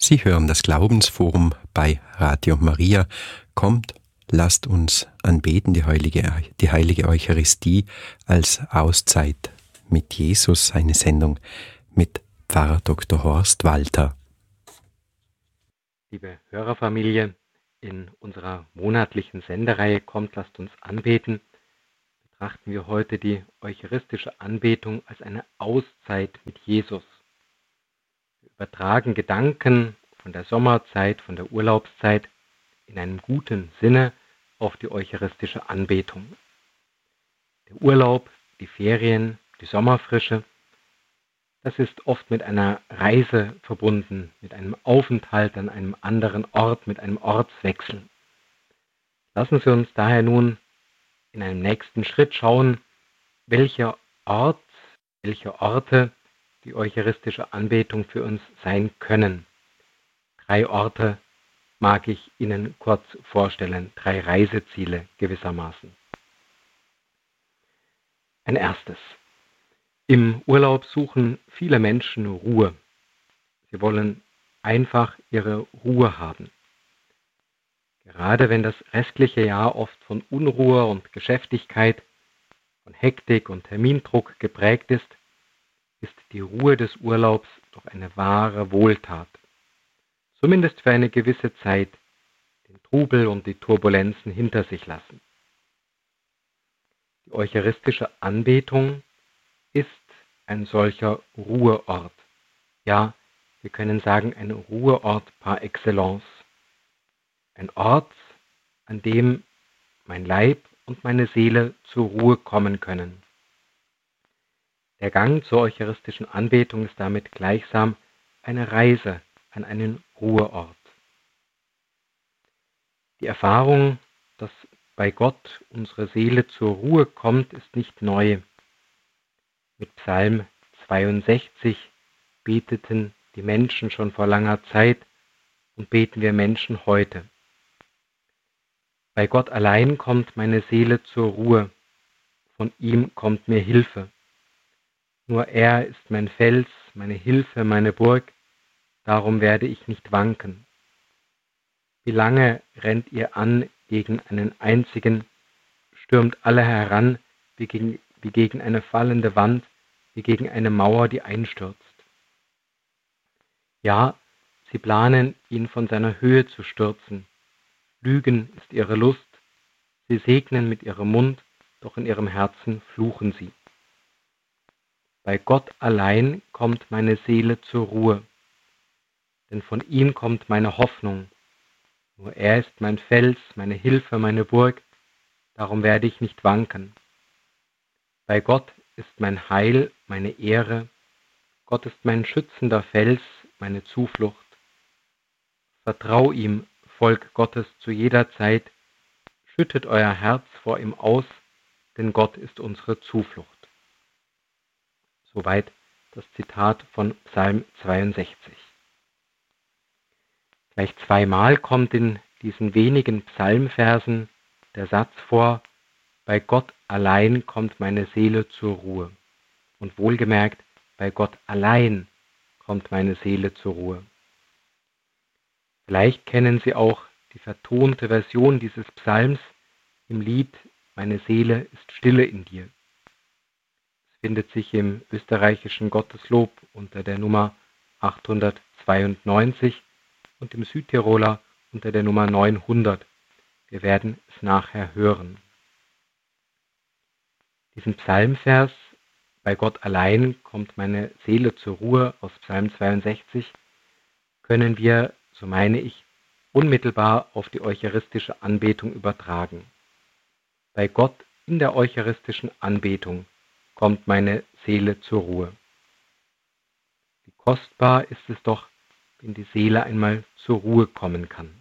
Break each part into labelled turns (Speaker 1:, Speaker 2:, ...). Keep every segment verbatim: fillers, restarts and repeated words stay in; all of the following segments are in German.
Speaker 1: Sie hören das Glaubensforum bei Radio Maria. Kommt, lasst uns anbeten, die heilige, die heilige Eucharistie als Auszeit mit Jesus, eine Sendung mit Pfarrer Doktor Horst Walter.
Speaker 2: Liebe Hörerfamilie, in unserer monatlichen Sendereihe Kommt, lasst uns anbeten, betrachten wir heute die eucharistische Anbetung als eine Auszeit mit Jesus. Wir übertragen Gedanken von der Sommerzeit, von der Urlaubszeit in einem guten Sinne auf die eucharistische Anbetung. Der Urlaub, die Ferien, die Sommerfrische, das ist oft mit einer Reise verbunden, mit einem Aufenthalt an einem anderen Ort, mit einem Ortswechsel. Lassen Sie uns daher nun in einem nächsten Schritt schauen, welcher Ort, welche Orte die eucharistische Anbetung für uns sein können. Drei Orte mag ich Ihnen kurz vorstellen, drei Reiseziele gewissermaßen. Ein erstes. Im Urlaub suchen viele Menschen Ruhe. Sie wollen einfach ihre Ruhe haben. Gerade wenn das restliche Jahr oft von Unruhe und Geschäftigkeit, von Hektik und Termindruck geprägt ist, ist die Ruhe des Urlaubs doch eine wahre Wohltat. Zumindest für eine gewisse Zeit den Trubel und die Turbulenzen hinter sich lassen. Die eucharistische Anbetung ist ein solcher Ruheort. Ja, wir können sagen, ein Ruheort par excellence. Ein Ort, an dem mein Leib und meine Seele zur Ruhe kommen können. Der Gang zur eucharistischen Anbetung ist damit gleichsam eine Reise an einen Ruheort. Die Erfahrung, dass bei Gott unsere Seele zur Ruhe kommt, ist nicht neu. Mit Psalm zweiundsechzig beteten die Menschen schon vor langer Zeit und beten wir Menschen heute. Bei Gott allein kommt meine Seele zur Ruhe, von ihm kommt mir Hilfe. Nur er ist mein Fels, meine Hilfe, meine Burg, darum werde ich nicht wanken. Wie lange rennt ihr an gegen einen einzigen, stürmt alle heran wie gegen, wie gegen eine fallende Wand, wie gegen eine Mauer, die einstürzt. Ja, sie planen, ihn von seiner Höhe zu stürzen. Lügen ist ihre Lust, sie segnen mit ihrem Mund, doch in ihrem Herzen fluchen sie. Bei Gott allein kommt meine Seele zur Ruhe, denn von ihm kommt meine Hoffnung. Nur er ist mein Fels, meine Hilfe, meine Burg, darum werde ich nicht wanken. Bei Gott ist mein Heil, meine Ehre, Gott ist mein schützender Fels, meine Zuflucht. Vertrau ihm, Volk Gottes, zu jeder Zeit, schüttet euer Herz vor ihm aus, denn Gott ist unsere Zuflucht. Soweit das Zitat von Psalm zweiundsechzig. Gleich zweimal kommt in diesen wenigen Psalmversen der Satz vor, bei Gott allein kommt meine Seele zur Ruhe. Und wohlgemerkt, bei Gott allein kommt meine Seele zur Ruhe. Vielleicht kennen Sie auch die vertonte Version dieses Psalms im Lied Meine Seele ist stille in dir. Es findet sich im österreichischen Gotteslob unter der Nummer achthundertzweiundneunzig und im Südtiroler unter der Nummer neunhundert. Wir werden es nachher hören. Diesen Psalmvers, bei Gott allein kommt meine Seele zur Ruhe, aus Psalm zweiundsechzig, können wir, so meine ich, unmittelbar auf die eucharistische Anbetung übertragen. Bei Gott in der eucharistischen Anbetung kommt meine Seele zur Ruhe. Wie kostbar ist es doch, wenn die Seele einmal zur Ruhe kommen kann.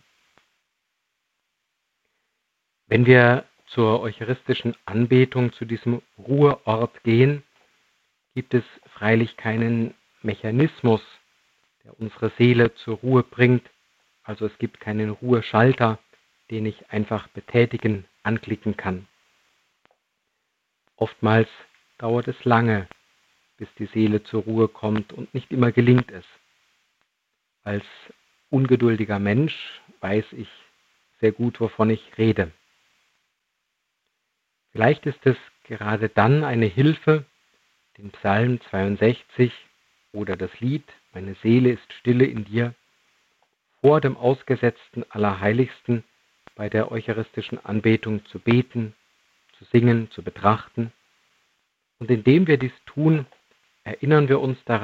Speaker 2: Wenn wir zur eucharistischen Anbetung, zu diesem Ruheort gehen, gibt es freilich keinen Mechanismus, der unsere Seele zur Ruhe bringt. Also es gibt keinen Ruheschalter, den ich einfach betätigen, anklicken kann. Oftmals dauert es lange, bis die Seele zur Ruhe kommt und nicht immer gelingt es. Als ungeduldiger Mensch weiß ich sehr gut, wovon ich rede. Vielleicht ist es gerade dann eine Hilfe, den Psalm zweiundsechzig oder das Lied »Meine Seele ist stille in dir« vor dem ausgesetzten Allerheiligsten bei der eucharistischen Anbetung zu beten, zu singen, zu betrachten. Und indem wir dies tun, erinnern wir uns daran,